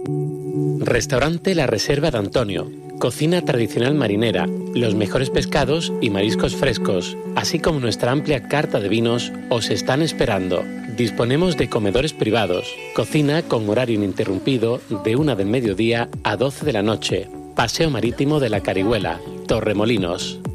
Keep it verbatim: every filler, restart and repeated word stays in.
Restaurante La Reserva de Antonio. Cocina tradicional marinera, los mejores pescados y mariscos frescos, así como nuestra amplia carta de vinos, os están esperando. Disponemos de comedores privados, cocina con horario ininterrumpido de una del mediodía a doce de la noche. Paseo Marítimo de la Carihuela, Torremolinos.